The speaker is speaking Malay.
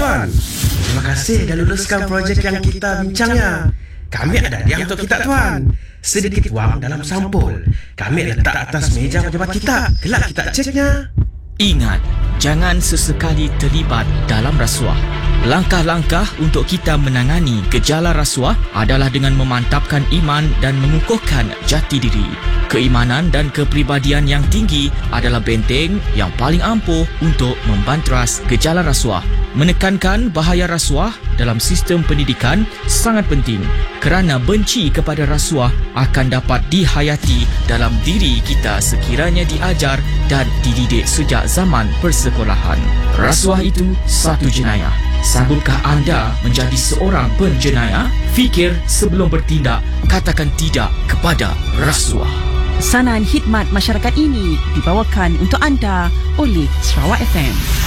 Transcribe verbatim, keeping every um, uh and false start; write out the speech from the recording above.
tuan. Terima kasih dah luluskan projek yang kita bincangnya. Kami ada hadiah untuk kita tuan. Sedikit wang dalam sampul. Kami letak atas meja pejabat kita. Kelak kita ceknya. Ingat, jangan sesekali terlibat dalam rasuah. Langkah-langkah untuk kita menangani gejala rasuah adalah dengan memantapkan iman dan mengukuhkan jati diri. Keimanan dan kepribadian yang tinggi adalah benteng yang paling ampuh untuk membantras gejala rasuah. Menekankan bahaya rasuah dalam sistem pendidikan sangat penting kerana benci kepada rasuah akan dapat dihayati dalam diri kita sekiranya diajar dan dididik sejak zaman persekolahan. Rasuah itu satu jenayah. Sanggupkah anda menjadi seorang penjenayah? Fikir sebelum bertindak, katakan tidak kepada rasuah. Pesanan khidmat masyarakat ini dibawakan untuk anda oleh Sarawak F M.